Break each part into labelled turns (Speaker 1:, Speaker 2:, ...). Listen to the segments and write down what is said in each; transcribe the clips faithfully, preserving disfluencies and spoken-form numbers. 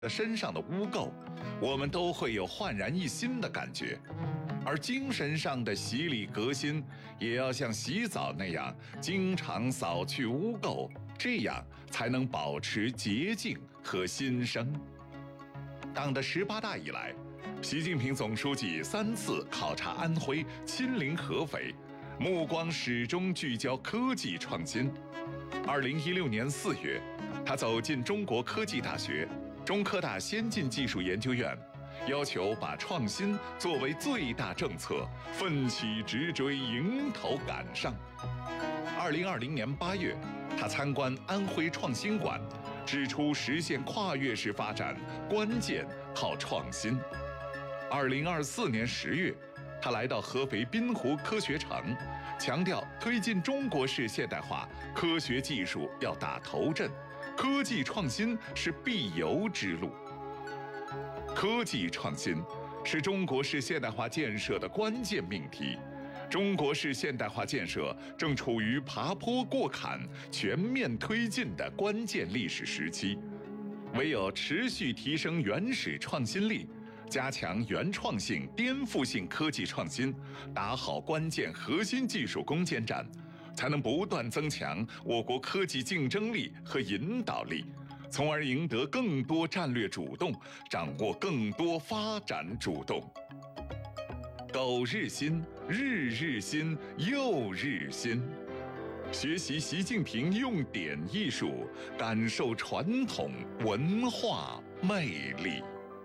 Speaker 1: 身上的污垢，我们都会有焕然一新的感觉。而精神上的洗礼革新，也要像洗澡那样，经常扫去污垢，这样才能保持洁净和新生。党的十八大以来，习近平总书记三次考察安徽，亲临合肥，目光始终聚焦科技创新。二零一六年四月，他走进中国科技大学、中科大先进技术研究院，要求把创新作为最大政策，奋起直追，迎头赶上。二零二零年八月，他参观安徽创新馆，指出实现跨越式发展关键靠创新。二零二四年十月，他来到合肥滨湖科学城，强调推进中国式现代化，科学技术要打头阵，科技创新是必由之路。科技创新是中国式现代化建设的关键命题。中国式现代化建设正处于爬坡过坎、全面推进的关键历史时期，唯有持续提升原始创新力，加强原创性、颠覆性科技创新，打好关键核心技术攻坚战，才能不断增强我国科技竞争力和引导力，从而赢得更多战略主动，掌握更多发展主动。苟日新，日日新，又日新。学习习近平用典艺术，感受传统文化魅力。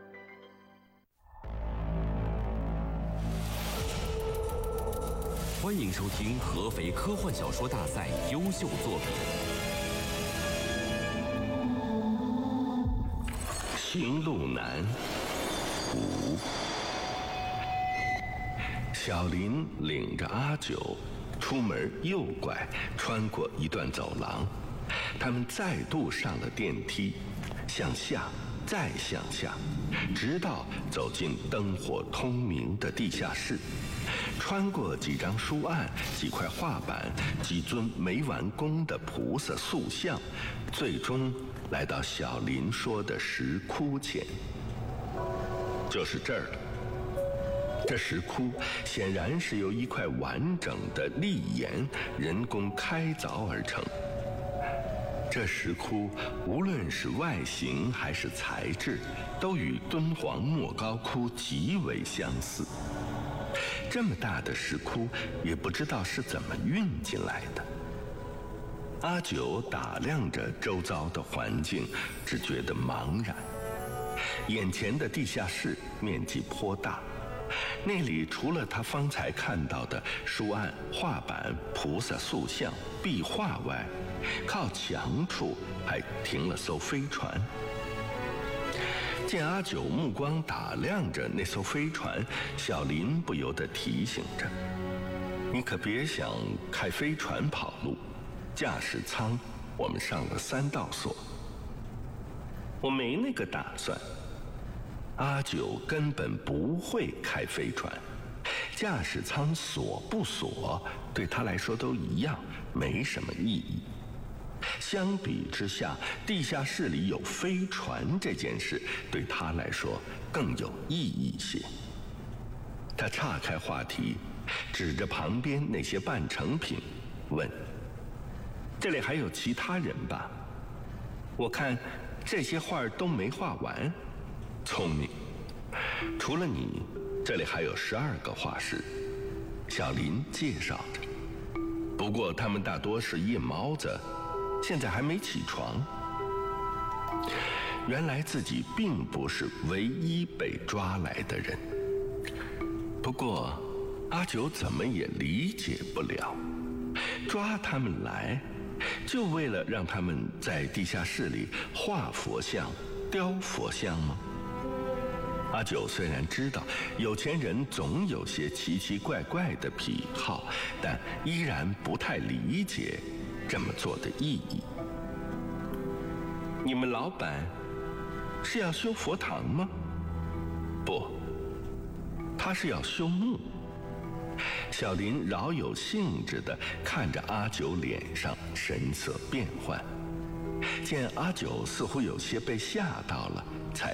Speaker 2: 欢迎收听合肥科幻小说大赛优秀作品《星路南》五。小林领着阿九出门右拐，穿过一段走廊，他们再度上了电梯，向下，再向下，直到走进灯火通明的地下室，穿过几张书案、几块画板、几尊没完工的菩萨塑像，最终来到小林说的石窟前。就是这儿了。这石窟显然是由一块完整的砾岩人工开凿而成。这石窟无论是外形还是材质，都与敦煌莫高窟极为相似。这么大的石窟，也不知道是怎么运进来的。阿九打量着周遭的环境，只觉得茫然。眼前的地下室面积颇大，那里除了他方才看到的书案、画板、菩萨塑像、壁画外，靠墙处还停了艘飞船。见阿九目光打量着那艘飞船，小林不由得提醒着：“你可别想开飞船跑路，驾驶舱我们上了三道锁。”我没那个打算。阿九根本不会开飞船，驾驶舱锁不锁对他来说都一样，没什么意义。相比之下，地下室里有飞船这件事对他来说更有意义些。他岔开话题，指着旁边那些半成品问：“这里还有其他人吧？我看这些画都没画完。”聪明，除了你，这里还有十二个画室。小林介绍着。不过他们大多是夜猫子，现在还没起床。原来自己并不是唯一被抓来的人。不过阿九怎么也理解不了，抓他们来就为了让他们在地下室里画佛像、雕佛像吗？阿九虽然知道有钱人总有些奇奇怪怪的癖好，但依然不太理解这么做的意义。你们老板是要修佛堂吗？不，他是要修墓。小林饶有兴致地看着阿九脸上神色变幻，见阿九似乎有些被吓到了，